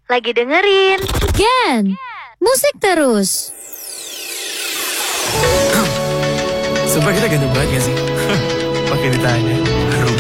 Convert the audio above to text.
lagi dengerin Gen, musik terus. Sumpah kita ganteng banget gak sih? Pakai ditanya.